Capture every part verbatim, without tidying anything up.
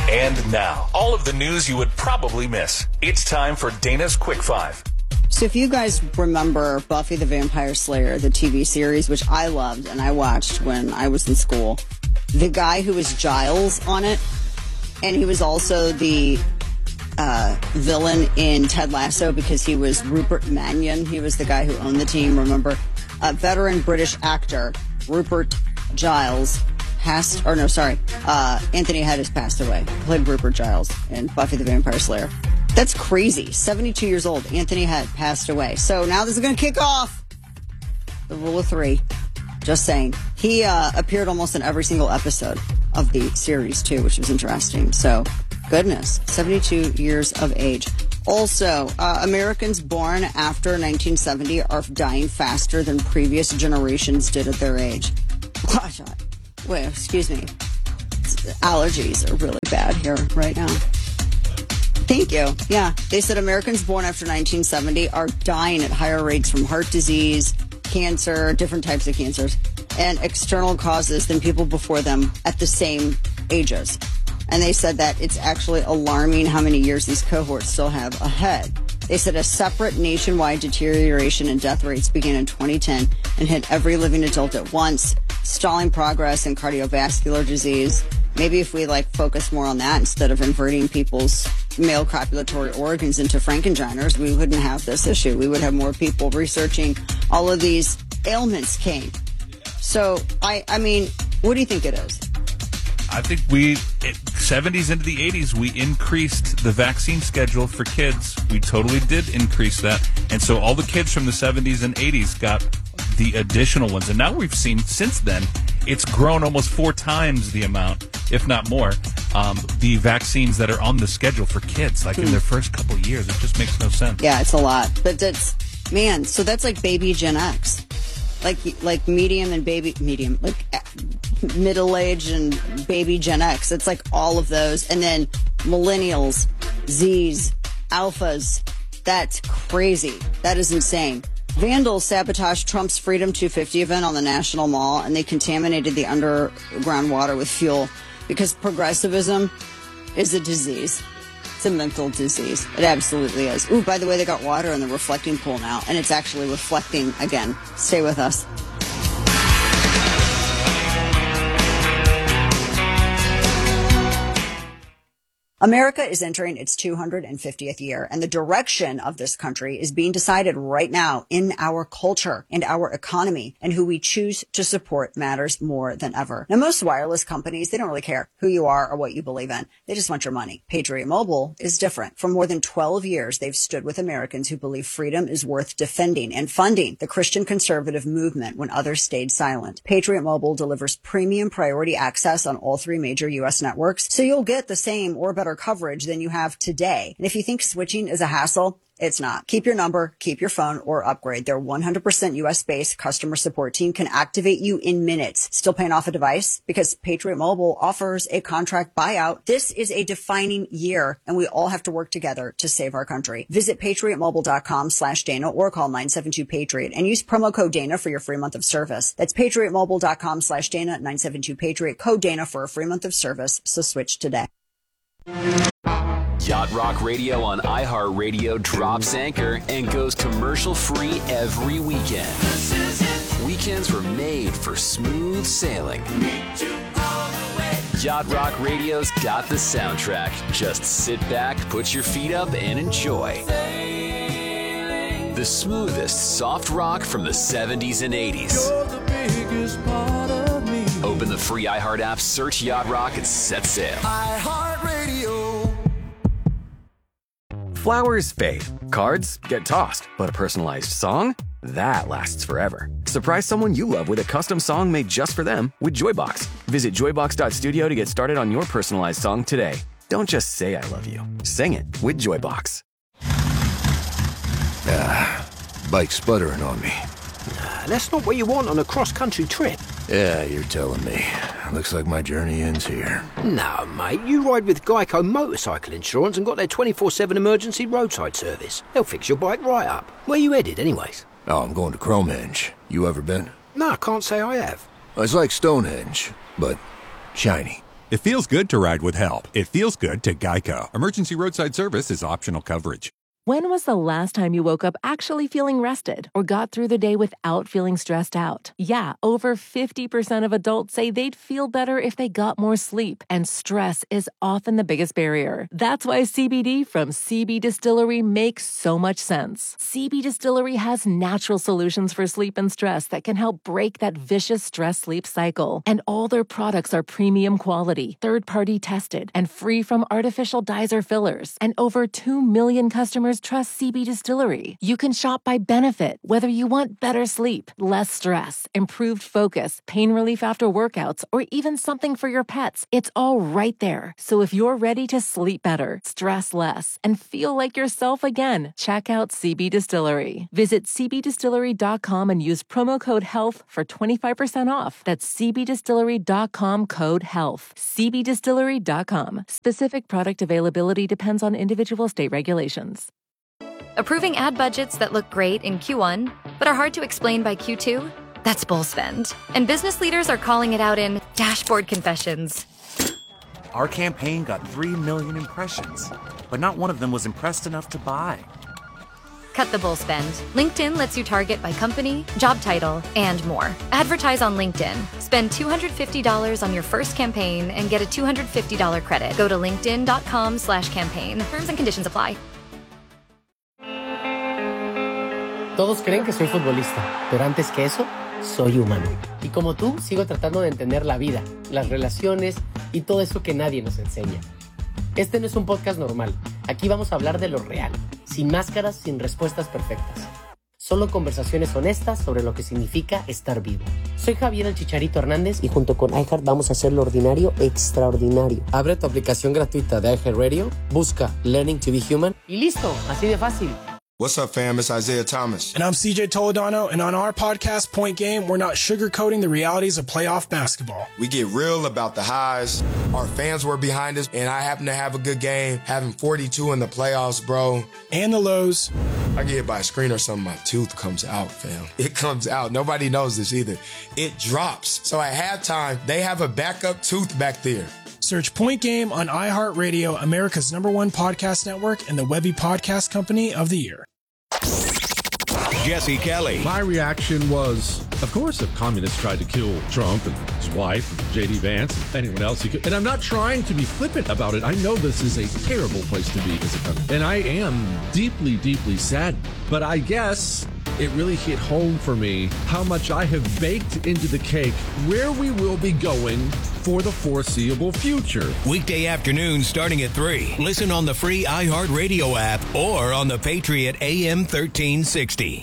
And now, all of the news you would probably miss. It's time for Dana's Quick Five. So if you guys remember Buffy the Vampire Slayer, the T V series, which I loved and I watched when I was in school, the guy who was Giles on it, and he was also the uh, villain in Ted Lasso because he was Rupert Mannion. He was the guy who owned the team, remember? A veteran British actor, Rupert Giles, passed, or no, sorry, uh, Anthony Hedges passed away. He played Rupert Giles in Buffy the Vampire Slayer. That's crazy. seventy-two years old. Anthony had passed away. So now this is going to kick off the rule of three. Just saying. He uh, appeared almost in every single episode of the series, too, which was interesting. So, goodness, seventy-two years of age. Also, uh, Americans born after nineteen seventy are dying faster than previous generations did at their age. Gosh, wait, excuse me. Allergies are really bad here right now. Thank you. Yeah, they said Americans born after nineteen seventy are dying at higher rates from heart disease, cancer, different types of cancers, and external causes than people before them at the same ages. And they said that it's actually alarming how many years these cohorts still have ahead. They said a separate nationwide deterioration in death rates began in twenty ten and hit every living adult at once, stalling progress in cardiovascular disease. Maybe if we like focus more on that instead of inverting people's male copulatory organs into frankenginers, we wouldn't have this issue. We would have more people researching all of these ailments came. So, I, I mean, what do you think it is? I think we, it, seventies into the eighties, we increased the vaccine schedule for kids. We totally did increase that. And so all the kids from the seventies and eighties got the additional ones. And now we've seen, since then, it's grown almost four times the amount, if not more, um, the vaccines that are on the schedule for kids, like hmm. in their first couple of years. It just makes no sense. Yeah, it's a lot. But that's, man, so that's like baby Gen X. Like, like medium and baby, medium, like middle age and baby Gen X. It's like all of those. And then millennials, Zs, alphas. That's crazy. That is insane. Vandals sabotaged Trump's Freedom two fifty event on the National Mall, and they contaminated the underground water with fuel because progressivism is a disease. It's a mental disease. It absolutely is. Ooh, by the way, they got water in the reflecting pool now, and it's actually reflecting again. Stay with us. America is entering its two hundred fiftieth year, and the direction of this country is being decided right now in our culture and our economy, and who we choose to support matters more than ever. Now, most wireless companies, they don't really care who you are or what you believe in. They just want your money. Patriot Mobile is different. For more than twelve years, they've stood with Americans who believe freedom is worth defending and funding the Christian conservative movement when others stayed silent. Patriot Mobile delivers premium priority access on all three major U S networks, so you'll get the same or better coverage than you have today. And if you think switching is a hassle, it's not. Keep your number, keep your phone, or upgrade. Their one hundred percent U S-based customer support team can activate you in minutes. Still paying off a device? Because Patriot Mobile offers a contract buyout. This is a defining year, and we all have to work together to save our country. Visit patriotmobile.com slash Dana or call nine seven two Patriot and use promo code Dana for your free month of service. That's patriotmobile.com slash Dana, nine seven two Patriot, code Dana for a free month of service. So switch today. Yacht Rock Radio on iHeartRadio drops anchor and goes commercial-free every weekend. Weekends were made for smooth sailing. Yacht Rock Radio's got the soundtrack. Just sit back, put your feet up, and enjoy. The smoothest soft rock from the seventies and eighties. Open the free iHeart app, search Yacht Rock, and set sail. iHeartRadio. Flowers fade, cards get tossed, but a personalized song? That lasts forever. Surprise someone you love with a custom song made just for them with Joybox. Visit joybox dot studio to get started on your personalized song today. Don't just say I love you. Sing it with Joybox. Ah, bike's sputtering on me. Nah, that's not what you want on a cross-country trip. Yeah, you're telling me. Looks like my journey ends here. No, mate, you ride with Geico Motorcycle Insurance and got their twenty-four seven emergency roadside service. They'll fix your bike right up. Where you headed, anyways? Oh, I'm going to Cromenge. You ever been? No, I can't say I have. It's like Stonehenge, but shiny. It feels good to ride with help. It feels good to Geico. Emergency roadside service is optional coverage. When was the last time you woke up actually feeling rested or got through the day without feeling stressed out? Yeah, over fifty percent of adults say they'd feel better if they got more sleep, and stress is often the biggest barrier. That's why C B D from C B Distillery makes so much sense. C B Distillery has natural solutions for sleep and stress that can help break that vicious stress-sleep cycle. And all their products are premium quality, third-party tested, and free from artificial dyes or fillers. And over two million customers trust C B Distillery. You can shop by benefit, whether you want better sleep, less stress, improved focus, pain relief after workouts, or even something for your pets. It's all right there. So if you're ready to sleep better, stress less, and feel like yourself again, check out C B Distillery. Visit c b distillery dot com and use promo code HEALTH for twenty-five percent off. That's c b distillery dot com code HEALTH. c b distillery dot com. Specific product availability depends on individual state regulations. Approving ad budgets that look great in Q one, but are hard to explain by Q two? That's bull spend. And business leaders are calling it out in Dashboard Confessions. Our campaign got three million impressions, but not one of them was impressed enough to buy. Cut the bull spend. LinkedIn lets you target by company, job title, and more. Advertise on LinkedIn. Spend two hundred fifty dollars on your first campaign and get a two hundred fifty dollars credit. Go to linkedin dot com slash campaign. Terms and conditions apply. Todos creen que soy futbolista, pero antes que eso, soy humano. Y como tú, sigo tratando de entender la vida, las relaciones y todo eso que nadie nos enseña. Este no es un podcast normal. Aquí vamos a hablar de lo real, sin máscaras, sin respuestas perfectas. Solo conversaciones honestas sobre lo que significa estar vivo. Soy Javier el Chicharito Hernández y junto con iHeart vamos a hacer lo ordinario extraordinario. Abre tu aplicación gratuita de iHeartRadio, busca Learning to be Human y listo, así de fácil. What's up, fam? It's Isaiah Thomas. And I'm C J Toledano, and on our podcast, Point Game, we're not sugarcoating the realities of playoff basketball. We get real about the highs. Our fans were behind us, and I happen to have a good game, having forty-two in the playoffs, bro. And the lows. I get hit by a screen or something, my tooth comes out, fam. It comes out. Nobody knows this either. It drops. So at halftime, they have a backup tooth back there. Search Point Game on iHeartRadio, America's number one podcast network, and the Webby Podcast Company of the Year. Jesse Kelly. My reaction was, of course, if communists tried to kill Trump and his wife, and J D Vance, and anyone else, you could. And I'm not trying to be flippant about it. I know this is a terrible place to be as a country. And I am deeply, deeply sad. But I guess it really hit home for me how much I have baked into the cake where we will be going for the foreseeable future. Weekday afternoons starting at three. Listen on the free iHeartRadio app or on the Patriot A M thirteen sixty.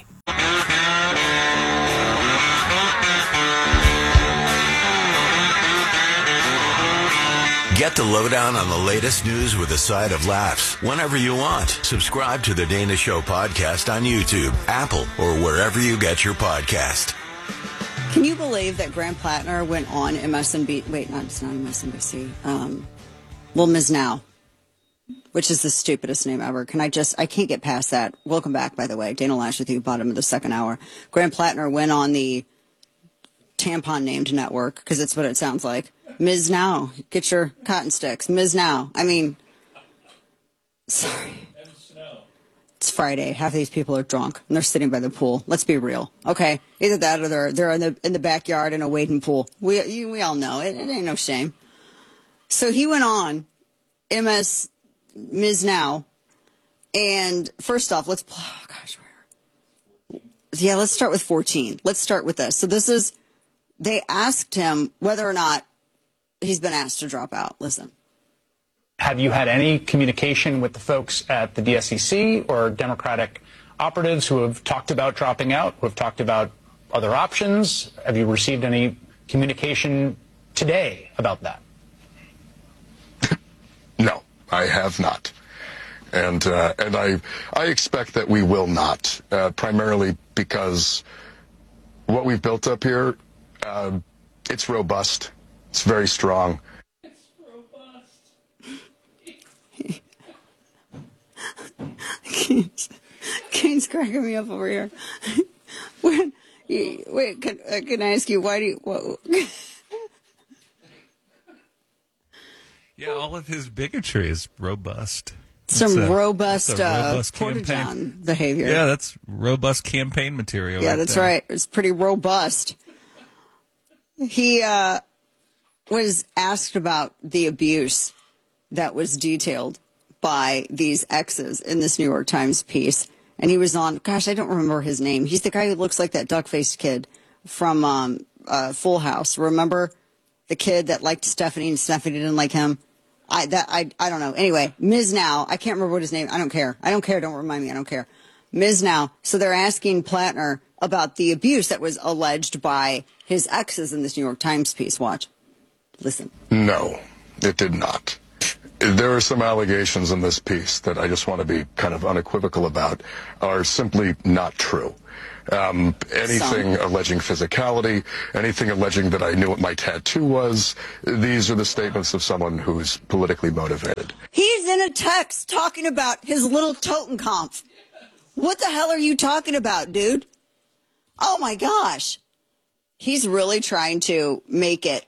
Get the lowdown on the latest news with a side of laughs whenever you want. Subscribe to the Dana Show podcast on YouTube, Apple, or wherever you get your podcast. Can you believe that Graham Plattner went on M S N B C? Wait, not, it's not M S N B C. Um, well, Miz Now, which is the stupidest name ever. Can I just, I can't get past that. Welcome back, by the way. Dana Lash with you, bottom of the second hour. Graham Plattner went on the tampon named network, because it's what it sounds like. Miz Now, get your cotton sticks. Miz Now. I mean, sorry. It's Friday. Half of these people are drunk and they're sitting by the pool. Let's be real, okay? Either that or they're they're in the in the backyard in a wading pool. We you, we all know it. It ain't no shame. So he went on M S Miz Now, and first off, let's oh gosh, where? Yeah, let's start with fourteen. Let's start with this. So this is they asked him whether or not he's been asked to drop out. Listen. Have you had any communication with the folks at the D S E C or Democratic operatives who have talked about dropping out, who have talked about other options? Have you received any communication today about that? No, I have not. And uh, and I, I expect that we will not, uh, primarily because what we've built up here, uh, it's robust. It's very strong. Kane's, Kane's cracking me up over here. When, wait, can, uh, can I ask you, why do you... What, Yeah, all of his bigotry is robust. Some It's a- robust, it's a uh, robust campaign. Porta-John behavior. Yeah, that's robust campaign material. Yeah, right that's there. right. It's pretty robust. He uh, was asked about the abuse that was detailed by these exes in this New York Times piece. And he was on, gosh, I don't remember his name. He's the guy who looks like that duck-faced kid from um, uh, Full House. Remember the kid that liked Stephanie and Stephanie didn't like him? I that I I don't know. Anyway, Miznow, I can't remember what his name. I don't care. I don't care. Don't remind me. I don't care. Miznow. So they're asking Plattner about the abuse that was alleged by his exes in this New York Times piece. Watch. Listen. No, it did not. There are some allegations in this piece that I just want to be kind of unequivocal about are simply not true. Um, anything some. alleging physicality, anything alleging that I knew what my tattoo was, these are the statements of someone who's politically motivated. He's in a text talking about his little Totenkopf. What the hell are you talking about, dude? Oh my gosh. He's really trying to make it.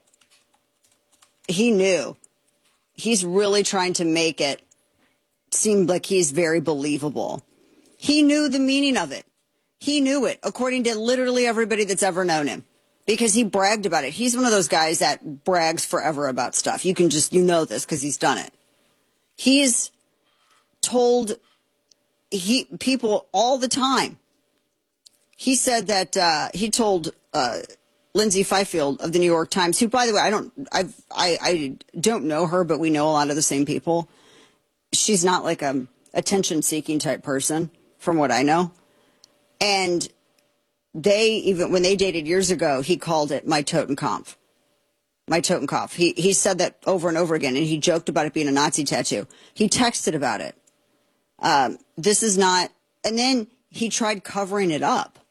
He knew. He's really trying to make it seem like he's very believable. He knew the meaning of it. He knew it, according to literally everybody that's ever known him, because he bragged about it. He's one of those guys that brags forever about stuff. You can just, you know this because he's done it. He's told he people all the time. He said that uh, he told uh, Lindsay Fifield of the New York Times, who, by the way, I don't, I've, I, I don't know her, but we know a lot of the same people. She's not like a attention-seeking type person, from what I know. And they, even when they dated years ago, he called it my Totenkopf. My Totenkopf. He, he said that over and over again, and he joked about it being a Nazi tattoo. He texted about it. Um, this is not, and then he tried covering it up.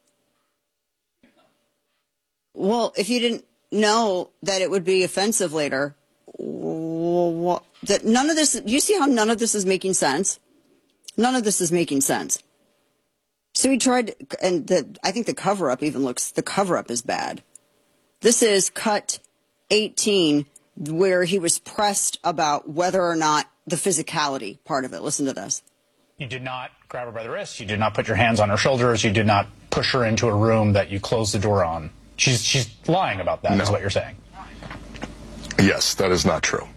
Well, if you didn't know that it would be offensive later, well, that none of this, you see how none of this is making sense? None of this is making sense. So he tried, and the, I think the cover-up even looks, the cover-up is bad. This is cut eighteen, where he was pressed about whether or not the physicality part of it. Listen to this. You did not grab her by the wrist. You did not put your hands on her shoulders. You did not push her into a room that you closed the door on. She's she's lying about that, no. is what you're saying. Yes, that is not true.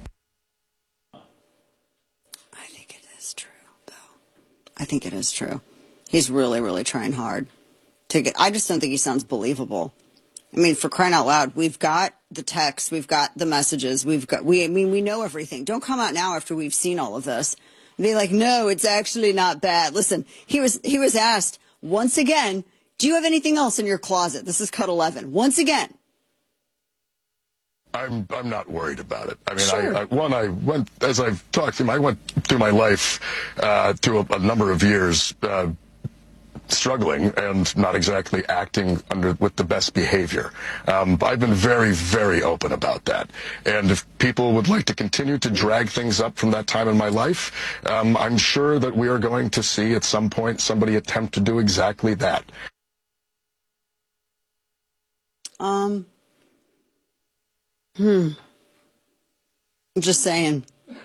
I think it is true, though. I think it is true. He's really, really trying hard to get. I just don't think he sounds believable. I mean, for crying out loud, we've got the texts, we've got the messages, we've got. We, I mean, we know everything. Don't come out now after we've seen all of this and be like, "No, it's actually not bad." Listen, he was he was asked once again, "Do you have anything else in your closet?" This is cut eleven. Once again. I'm I'm not worried about it. I mean, sure. I, I one I went as I've talked to him. I went through my life uh, through a, a number of years. Uh, struggling and not exactly acting under with the best behavior. Um, I've been very, very open about that. And if people would like to continue to drag things up from that time in my life, um, I'm sure that we are going to see at some point somebody attempt to do exactly that. Um. Hmm. I'm just saying.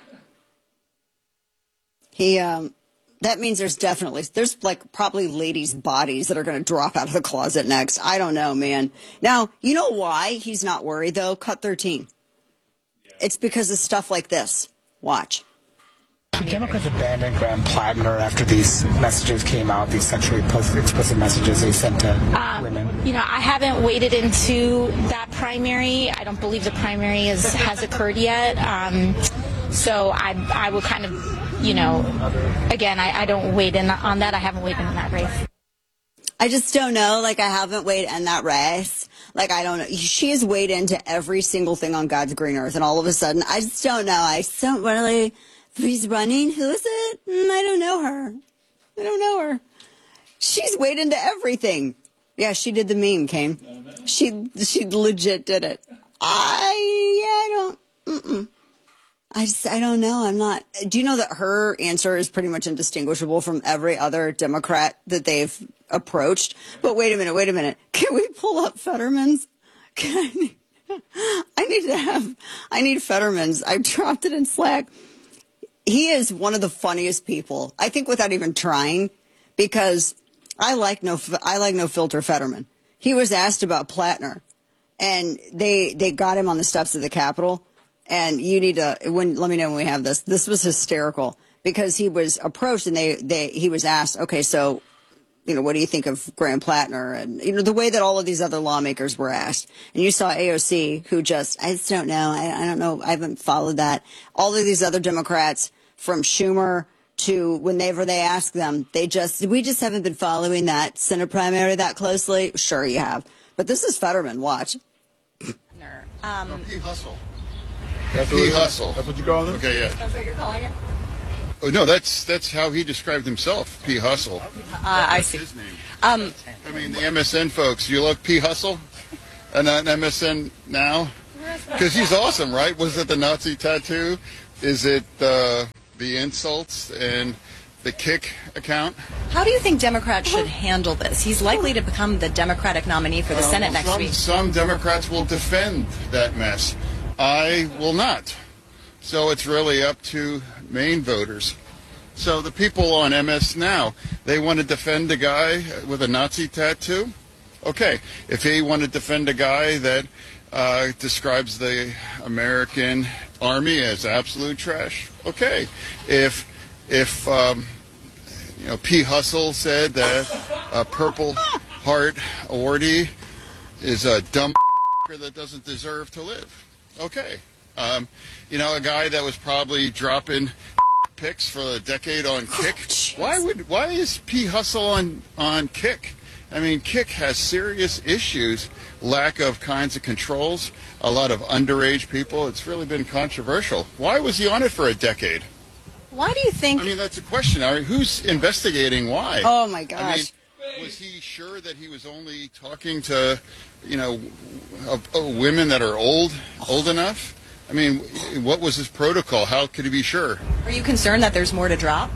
He, um, that means there's definitely, there's like probably ladies' bodies that are going to drop out of the closet next. I don't know, man. Now, you know why he's not worried, though? Cut thirteen. It's because of stuff like this. Watch. The Democrats abandoned Graham Plattner after these messages came out, these sexually explicit messages they sent to um, women. You know, I haven't waded into that primary. I don't believe the primary is, has occurred yet. Um, so I, I will kind of, you know, again, I, I don't wade in on that. I haven't waded in that race. I just don't know. Like, I haven't waded in that race. Like, I don't know. She has waded into every single thing on God's green earth. And all of a sudden, I just don't know. I just don't really... He's running. Who is it? Mm, I don't know her. I don't know her. She's waded into everything. Yeah, she did the meme, Kane. She she legit did it. I yeah, I don't. Mm-mm. I just I don't know. I'm not. Do you know that her answer is pretty much indistinguishable from every other Democrat that they've approached? But wait a minute. Wait a minute. Can we pull up Fetterman's? Can I, I need to have, I need Fetterman's. I dropped it in Slack. He is one of the funniest people, I think, without even trying, because I like no, I like no filter Fetterman. He was asked about Plattner, and they they got him on the steps of the Capitol. And you need to when let me know when we have this. This was hysterical because he was approached and they they he was asked, okay, so you know, what do you think of Graham Plattner? And you know the way that all of these other lawmakers were asked. And you saw A O C, who just I just don't know, I, I don't know, I haven't followed that. All of these other Democrats, from Schumer to whenever they ask them, they just we just haven't been following that Senate primary that closely. Sure, you have, but this is Fetterman. Watch. Um, P. Hustle. That's P. Hustle. That's what you call him? Okay, yeah. That's what you're calling it? Oh, no, that's that's how he described himself, P. Hustle. Uh, I see. His name. Um, I mean, the M S N folks, you love P. Hustle? And on M S N now? Because he's awesome, right? Was it the Nazi tattoo? Is it uh, the insults and the kick account? How do you think Democrats should handle this? He's likely to become the Democratic nominee for the Uh, Senate well, next some, week. Some Democrats will defend that mess. I will not. So it's really up to Maine voters. So the people on M S Now, they want to defend a guy with a Nazi tattoo? Okay. If he want to defend a guy that uh, describes the American Army as absolute trash, okay. If, if um, you know, P. Hustle said that a Purple Heart awardee is a dumb that doesn't deserve to live, okay. Um, you know, a guy that was probably dropping pics for a decade on Kick. Why would? Why is P. Hustle on on Kick? I mean, Kick has serious issues, lack of kinds of controls, a lot of underage people. It's really been controversial. Why was he on it for a decade? Why do you think? I mean, that's a question. I mean, who's investigating why? Oh my gosh. I mean, was he sure that he was only talking to, you know, uh, uh, women that are old, old enough? I mean, what was his protocol? How could he be sure? Are you concerned that there's more to drop?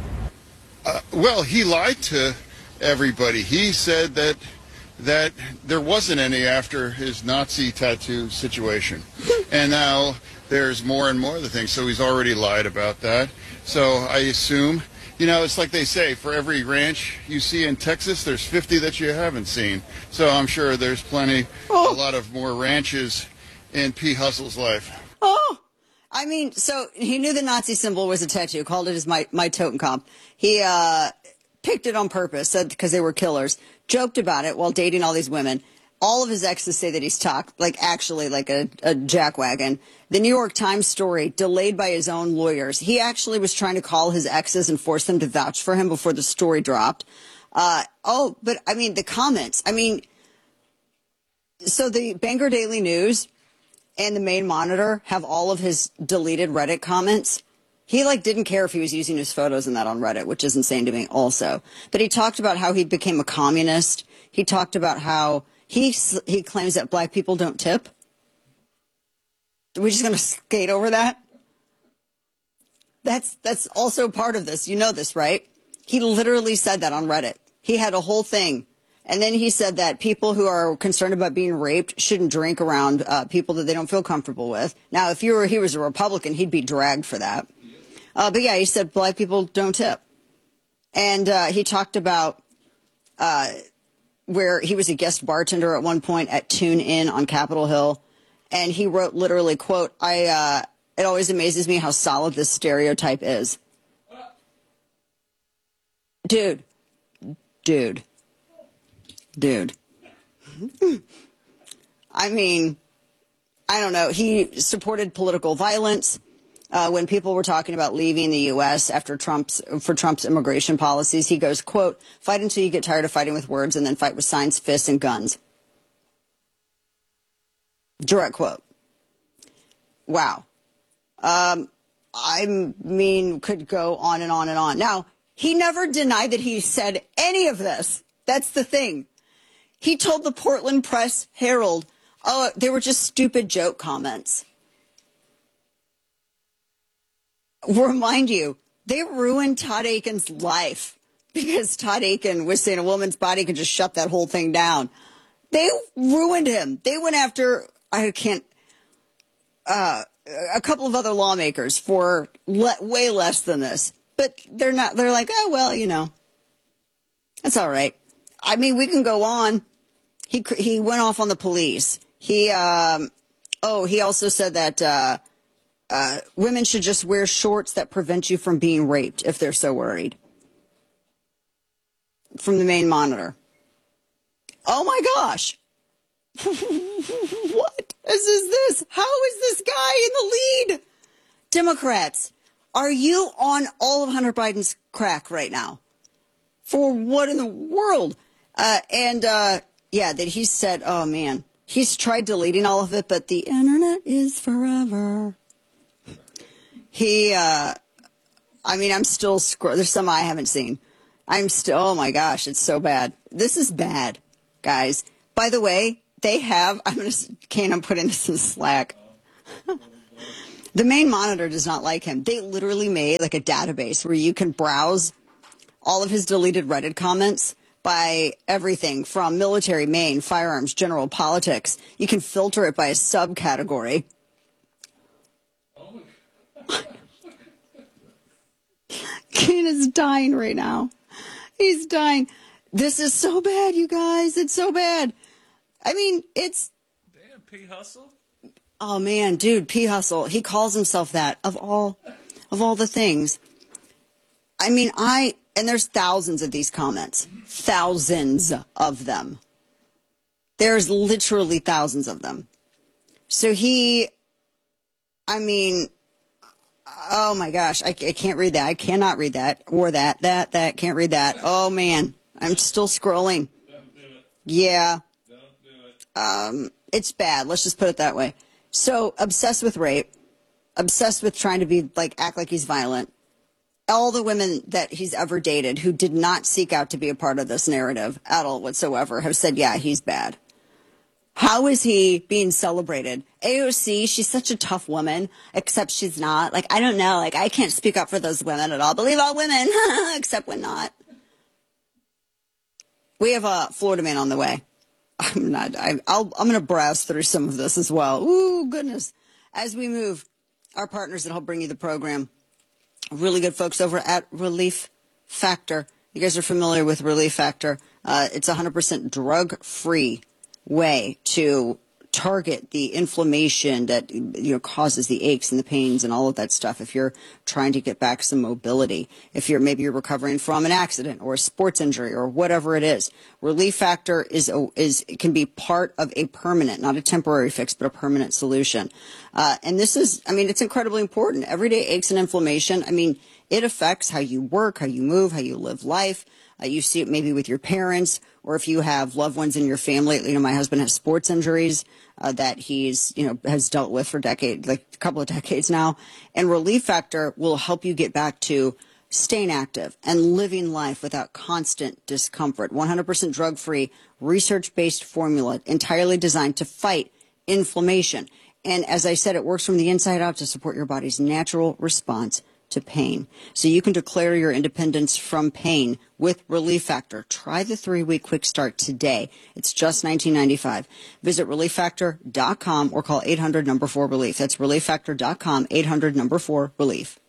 Uh, well, he lied to everybody. He said that that there wasn't any after his Nazi tattoo situation. And now there's more and more of the things. So he's already lied about that. So I assume, you know, it's like they say, for every ranch you see in Texas, there's fifty that you haven't seen. So I'm sure there's plenty, oh. a lot of more ranches in P. Hustle's life. Oh, I mean, so he knew the Nazi symbol was a tattoo, called it as my, my Totenkopf. He uh, picked it on purpose, said because they were killers, joked about it while dating all these women. All of his exes say that he's talked, like actually like a, a jackwagon. The New York Times story, delayed by his own lawyers. He actually was trying to call his exes and force them to vouch for him before the story dropped. Uh, oh, but I mean, the comments. I mean, so the Bangor Daily News and the Maine Monitor have all of his deleted Reddit comments. He, like, didn't care if he was using his photos and that on Reddit, which is insane to me also. But he talked about how he became a communist. He talked about how he he claims that black people don't tip. Are we just going to skate over that? That's that's also part of this. You know this, right? He literally said that on Reddit. He had a whole thing. And then he said that people who are concerned about being raped shouldn't drink around uh, people that they don't feel comfortable with. Now, if you were, he was a Republican, he'd be dragged for that. Uh, but yeah, he said black people don't tip. And uh, he talked about uh, where he was a guest bartender at one point at Tune In on Capitol Hill. And he wrote literally, quote, I, uh, it always amazes me how solid this stereotype is. Dude, dude. Dude. I mean, I don't know. He supported political violence uh, when people were talking about leaving the U S after Trump's for Trump's immigration policies. He goes, quote, fight until you get tired of fighting with words and then fight with signs, fists, and guns. Direct quote. Wow. Um, I mean, could go on and on and on. Now, he never denied that he said any of this. That's the thing. He told the Portland Press Herald, oh, they were just stupid joke comments. Remind you, they ruined Todd Aiken's life because Todd Aiken was saying a woman's body can just shut that whole thing down. They ruined him. They went after I can't, uh, a couple of other lawmakers for le- way less than this. But they're not, they're like, oh, well, you know, that's all right. I mean, we can go on. He he went off on the police. He, um, oh, he also said that uh, uh, women should just wear shorts that prevent you from being raped if they're so worried. From the Maine Monitor. Oh, my gosh. What is, is this? How is this guy in the lead? Democrats, are you on all of Hunter Biden's crack right now? For what in the world? Uh, and, uh, yeah, that he said, oh, man, he's tried deleting all of it, but the internet is forever. He, uh, I mean, I'm still, scro- there's some I haven't seen. I'm still, oh, my gosh, it's so bad. This is bad, guys. By the way, they have, I'm going to, Kane, I'm putting this in Slack. The Maine Monitor does not like him. They literally made like a database where you can browse all of his deleted Reddit comments by everything from military, Maine, firearms, general politics. You can filter it by a subcategory. Kane is dying right now. He's dying. This is so bad, you guys. It's so bad. I mean, it's... Damn, P. Hustle? Oh, man, dude, P. Hustle. He calls himself that of all, of all the things. I mean, I... And there's thousands of these comments. Thousands of them. There's literally thousands of them. So he... I mean... Oh, my gosh. I, I can't read that. I cannot read that. Or that, that, that. Can't read that. Oh, man. I'm still scrolling. Don't do it. Yeah. Don't do it. Um, it's bad. Let's just put it that way. So, obsessed with rape. Obsessed with trying to be, like, act like he's violent. All the women that he's ever dated who did not seek out to be a part of this narrative at all whatsoever have said, yeah, he's bad. How is he being celebrated? A O C, she's such a tough woman, except she's not. Like, I don't know. Like, I can't speak up for those women at all. Believe all women, except when not. We have a Florida man on the way. I'm not, I, I'll, I'm going to browse through some of this as well. Ooh, goodness. As we move, our partners that help bring you the program, really good folks over at Relief Factor. You guys are familiar with Relief Factor. Uh, it's a one hundred percent drug-free way to target the inflammation that, you know, causes the aches and the pains and all of that stuff. If you're trying to get back some mobility, if you're maybe you're recovering from an accident or a sports injury or whatever it is, Relief Factor is a, is can be part of a permanent, not a temporary fix, but a permanent solution. Uh, and this is, I mean, it's incredibly important. Everyday aches and inflammation. I mean, it affects how you work, how you move, how you live life. Uh, you see it maybe with your parents, or if you have loved ones in your family. You know, my husband has sports injuries uh, that he's, you know, has dealt with for decades, like a couple of decades now. And Relief Factor will help you get back to staying active and living life without constant discomfort. one hundred percent drug-free, research-based formula entirely designed to fight inflammation. And as I said, it works from the inside out to support your body's natural response to pain. So you can declare your independence from pain with Relief Factor. Try the three-week quick start today. It's just nineteen ninety-five. Visit relief factor dot com or call eight hundred number four relief. That's relief factor dot com, eight hundred number four relief.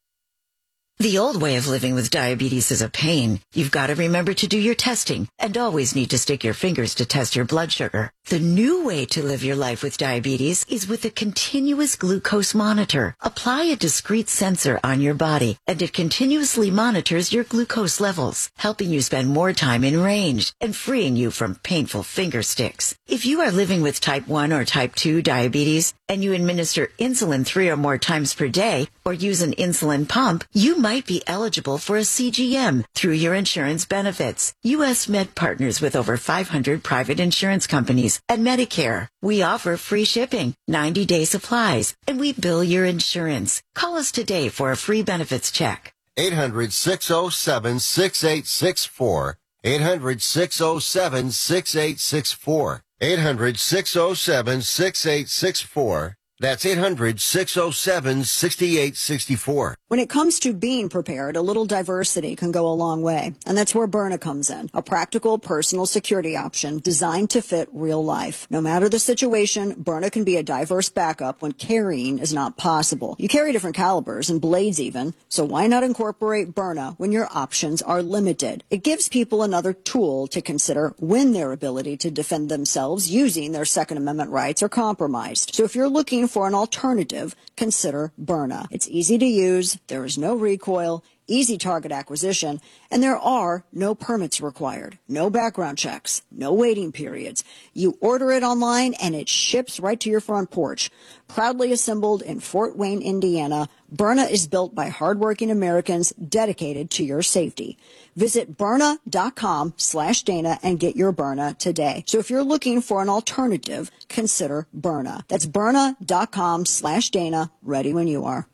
The old way of living with diabetes is a pain. You've got to remember to do your testing and always need to stick your fingers to test your blood sugar. The new way to live your life with diabetes is with a continuous glucose monitor. Apply a discrete sensor on your body, and it continuously monitors your glucose levels, helping you spend more time in range and freeing you from painful finger sticks. If you are living with type one or type two diabetes and you administer insulin three or more times per day or use an insulin pump, you might be eligible for a C G M through your insurance benefits. U S Med partners with over five hundred private insurance companies and Medicare. We offer free shipping, ninety-day supplies, and we bill your insurance. Call us today for a free benefits check. eight hundred, six oh seven, six eight six four. eight hundred, six oh seven, six eight six four. eight hundred, six oh seven, six eight six four. That's eight hundred, six oh seven, six eight six four. When it comes to being prepared, a little diversity can go a long way. And that's where Byrna comes in, a practical personal security option designed to fit real life. No matter the situation, Byrna can be a diverse backup when carrying is not possible. You carry different calibers and blades even, so why not incorporate Byrna when your options are limited? It gives people another tool to consider when their ability to defend themselves using their Second Amendment rights are compromised. So if you're looking for an alternative, consider Byrna. It's easy to use, there is no recoil, easy target acquisition, and there are no permits required, no background checks, no waiting periods. You order it online and it ships right to your front porch. Proudly assembled in Fort Wayne, Indiana, Byrna is built by hardworking Americans dedicated to your safety. Visit Byrna.com slash Dana and get your Byrna today. So if you're looking for an alternative, consider Byrna. That's Byrna.com slash Dana, ready when you are.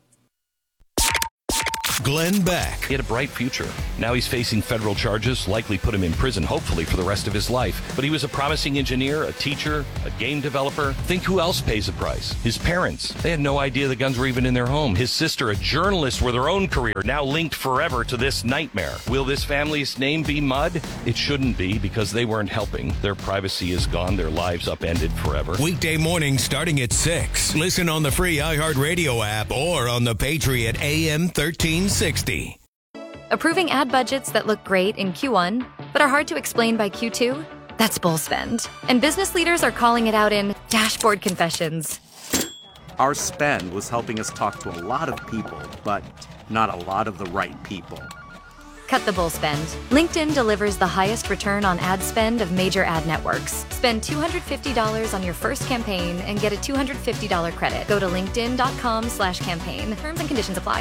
Glenn Beck. He had a bright future. Now he's facing federal charges, likely put him in prison, hopefully for the rest of his life. But he was a promising engineer, a teacher, a game developer. Think who else pays the price? His parents. They had no idea the guns were even in their home. His sister, a journalist with her own career, now linked forever to this nightmare. Will this family's name be mud? It shouldn't be, because they weren't helping. Their privacy is gone. Their lives upended forever. Weekday mornings starting at six. Listen on the free iHeartRadio app or on the Patriot A M thirteen sixty. Approving ad budgets that look great in Q one, but are hard to explain by Q two? That's bull spend. And business leaders are calling it out in dashboard confessions. Our spend was helping us talk to a lot of people, but not a lot of the right people. Cut the bull spend. LinkedIn delivers the highest return on ad spend of major ad networks. Spend two hundred fifty dollars on your first campaign and get a two hundred fifty dollars credit. Go to linkedin.com slash campaign. Terms and conditions apply.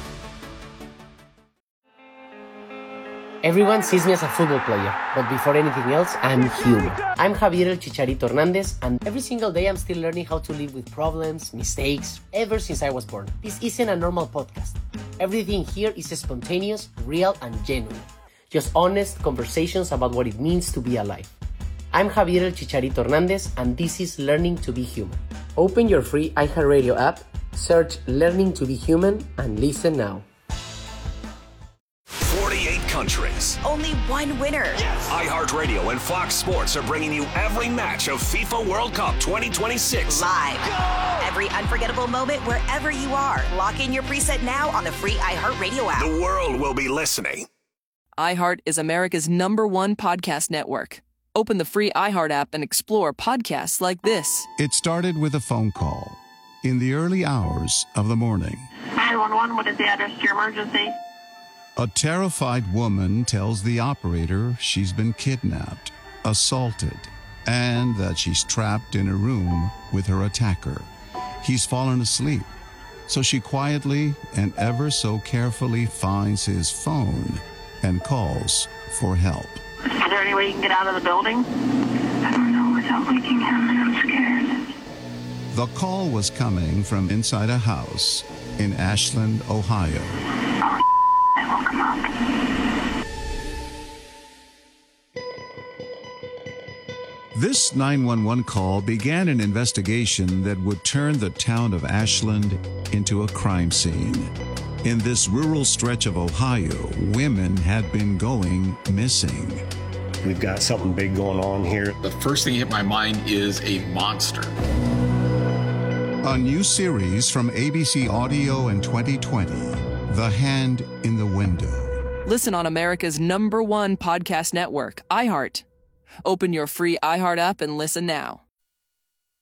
Everyone sees me as a football player, but before anything else, I'm human. I'm Javier El Chicharito Hernandez, and every single day I'm still learning how to live with problems, mistakes, ever since I was born. This isn't a normal podcast. Everything here is spontaneous, real, and genuine. Just honest conversations about what it means to be alive. I'm Javier El Chicharito Hernandez, and this is Learning to be Human. Open your free iHeartRadio app, search Learning to be Human, and listen now. forty-eight countries. Only one winner. Yes. iHeartRadio and Fox Sports are bringing you every match of FIFA World Cup twenty twenty-six. Live. Go! Every unforgettable moment wherever you are. Lock in your preset now on the free iHeartRadio app. The world will be listening. iHeart is America's number one podcast network. Open the free iHeart app and explore podcasts like this. It started with a phone call in the early hours of the morning. nine one one, what is the address to your emergency? A terrified woman tells the operator she's been kidnapped, assaulted, and that she's trapped in a room with her attacker. He's fallen asleep, so she quietly and ever so carefully finds his phone and calls for help. Is there any way you can get out of the building? I don't know without waking him, and I'm scared. The call was coming from inside a house in Ashland, Ohio. Oh, I woke him up. This nine one one call began an investigation that would turn the town of Ashland into a crime scene. In this rural stretch of Ohio, women had been going missing. We've got something big going on here. The first thing that hit my mind is a monster. A new series from A B C Audio in twenty twenty, The Hand in the Window. Listen on America's number one podcast network, iHeart. Open your free iHeart app and listen now.